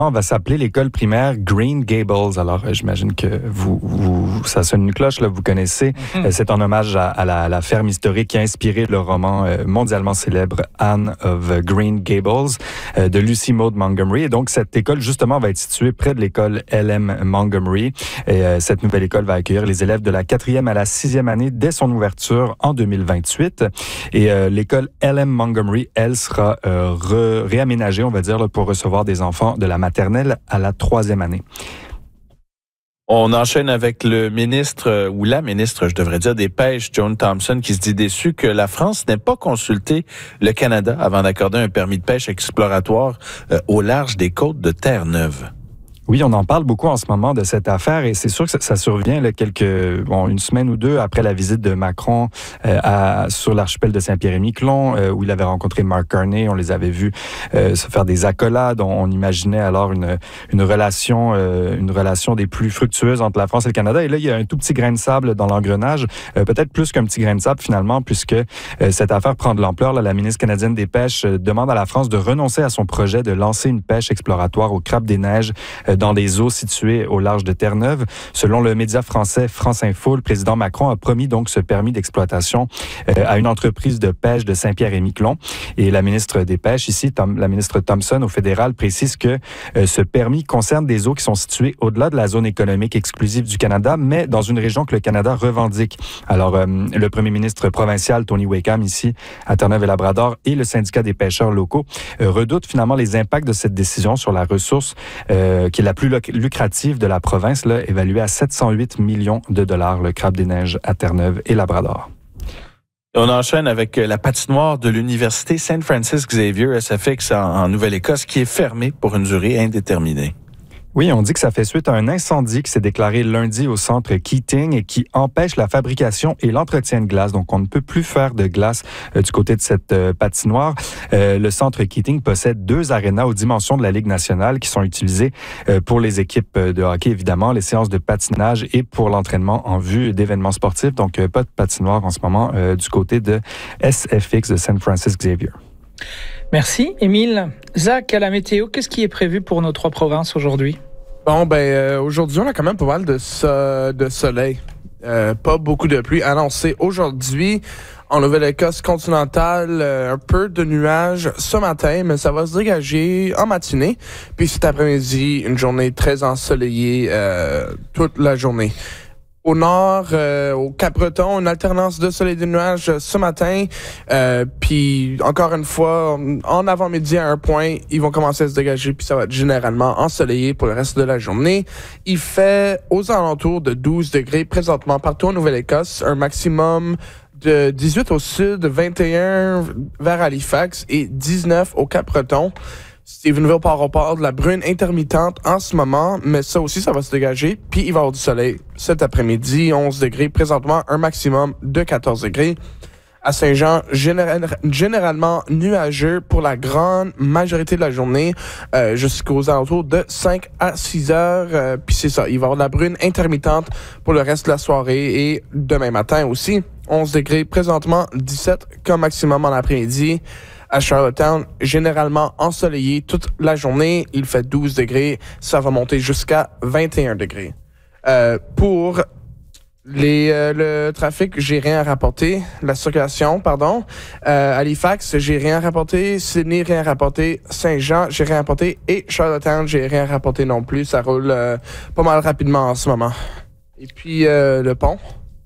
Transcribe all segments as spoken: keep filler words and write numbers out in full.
va s'appeler l'école primaire Green Gables. Alors, euh, j'imagine que vous, vous, ça sonne une cloche, là, vous connaissez. Mm-hmm. Euh, c'est en hommage à, à, la, à la ferme historique qui a inspiré le roman euh, mondialement célèbre Anne of Green Gables euh, de Lucy Maud Montgomery. Et donc, cette école, justement, va être située près de l'école L M Montgomery. Et euh, cette nouvelle école va accueillir les élèves de la quatrième à la sixième année dès son ouverture en deux mille vingt-huit. Et euh, l'école L M Montgomery, elle, sera euh, re, réaménagée, on va dire, là, pour recevoir des enfants de la maternelle à la troisième année. On enchaîne avec le ministre, ou la ministre, je devrais dire, des Pêches, Joan Thompson, qui se dit déçue que la France n'ait pas consulté le Canada avant d'accorder un permis de pêche exploratoire euh, au large des côtes de Terre-Neuve. Oui, on en parle beaucoup en ce moment de cette affaire et c'est sûr que ça, ça survient là, quelques, bon, une semaine ou deux après la visite de Macron euh, à, sur l'archipel de Saint-Pierre-et-Miquelon, euh, où il avait rencontré Mark Carney. On les avait vus euh, se faire des accolades. On, on imaginait alors une, une relation, euh, une relation des plus fructueuses entre la France et le Canada. Et là, il y a un tout petit grain de sable dans l'engrenage, euh, peut-être plus qu'un petit grain de sable finalement, puisque euh, cette affaire prend de l'ampleur. Là, la ministre canadienne des Pêches euh, demande à la France de renoncer à son projet de lancer une pêche exploratoire au crabe des neiges euh, dans des eaux situées au large de Terre-Neuve. Selon le média français France Info, le président Macron a promis donc ce permis d'exploitation euh, à une entreprise de pêche de Saint-Pierre-et-Miquelon. Et la ministre des Pêches ici, Tom, la ministre Thompson au fédéral, précise que euh, ce permis concerne des eaux qui sont situées au-delà de la zone économique exclusive du Canada, mais dans une région que le Canada revendique. Alors, euh, le premier ministre provincial, Tony Wakeham, ici, à Terre-Neuve-et-Labrador, et le syndicat des pêcheurs locaux euh, redoutent finalement les impacts de cette décision sur la ressource euh, qui est la plus lucrative de la province, là, évaluée à sept cent huit millions de dollars, le crabe des neiges à Terre-Neuve et Labrador. On enchaîne avec la patinoire de l'université Saint Francis Xavier S F X en, en Nouvelle-Écosse qui est fermée pour une durée indéterminée. Oui, on dit que ça fait suite à un incendie qui s'est déclaré lundi au centre Keating et qui empêche la fabrication et l'entretien de glace. Donc, on ne peut plus faire de glace euh, du côté de cette euh, patinoire. Euh, le centre Keating possède deux arénas aux dimensions de la Ligue nationale qui sont utilisées euh, pour les équipes de hockey, évidemment, les séances de patinage et pour l'entraînement en vue d'événements sportifs. Donc, euh, pas de patinoire en ce moment euh, du côté de S F X de Saint Francis Xavier. Merci, Émile. Zach, à la météo, qu'est-ce qui est prévu pour nos trois provinces aujourd'hui? Bon, ben, euh, aujourd'hui, on a quand même pas mal de, so- de soleil. Euh, pas beaucoup de pluie annoncée aujourd'hui. En Nouvelle-Écosse continentale, euh, un peu de nuages ce matin, mais ça va se dégager en matinée. Puis cet après-midi, une journée très ensoleillée euh, toute la journée. Au nord, euh, au Cap-Breton, une alternance de soleil et de nuages ce matin. Euh, puis, encore une fois, en avant-midi à un point, ils vont commencer à se dégager, puis ça va être généralement ensoleillé pour le reste de la journée. Il fait aux alentours de douze degrés présentement partout en Nouvelle-Écosse, un maximum de dix-huit au sud, vingt et un vers Halifax et dix-neuf au Cap-Breton. Stephenville part au port de la brune intermittente en ce moment, mais ça aussi, ça va se dégager. Puis il va y avoir du soleil cet après-midi, onze degrés. Présentement, un maximum de quatorze degrés. À Saint-Jean, général, généralement nuageux pour la grande majorité de la journée, euh, jusqu'aux alentours de cinq à six heures. Euh, puis c'est ça, il va y avoir de la brune intermittente pour le reste de la soirée et demain matin aussi. onze degrés, présentement dix-sept comme maximum en après-midi. À Charlottetown, généralement ensoleillé toute la journée. Il fait douze degrés. Ça va monter jusqu'à vingt et un degrés. Euh, pour les, euh, le trafic, j'ai rien à rapporter. La circulation, pardon. Euh, Halifax, j'ai rien à rapporter. Sydney, rien à rapporter. Saint-Jean, j'ai rien à rapporter. Et Charlottetown, j'ai rien à rapporter non plus. Ça roule euh, pas mal rapidement en ce moment. Et puis, euh, le pont.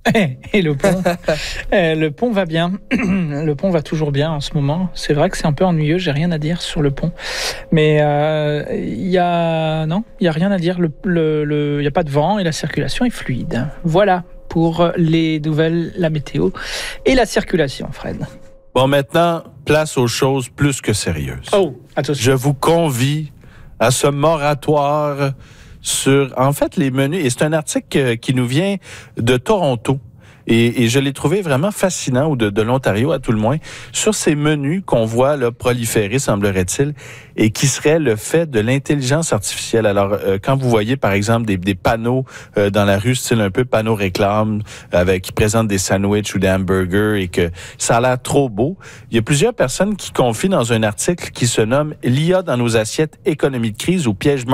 Et le pont, euh, le pont va bien. Le pont va toujours bien en ce moment. C'est vrai que c'est un peu ennuyeux. J'ai rien à dire sur le pont, mais il euh, y a non, il y a rien à dire. Le, le, le, y a pas de vent et la circulation est fluide. Voilà pour les nouvelles, la météo et la circulation, Fred. Bon, maintenant, place aux choses plus que sérieuses. Oh, attention. Je vous convie à ce moratoire sur, en fait, les menus. Et c'est un article qui nous vient de Toronto. Et, et je l'ai trouvé vraiment fascinant, ou de, de l'Ontario à tout le moins, sur ces menus qu'on voit là, proliférer, semblerait-il, et qui seraient le fait de l'intelligence artificielle. Alors, euh, quand vous voyez, par exemple, des, des panneaux euh, dans la rue, style un peu panneaux réclame, avec qui présentent des sandwichs ou des hamburgers, et que ça a l'air trop beau, il y a plusieurs personnes qui confient dans un article qui se nomme « L'I A dans nos assiettes, économie de crise ou piège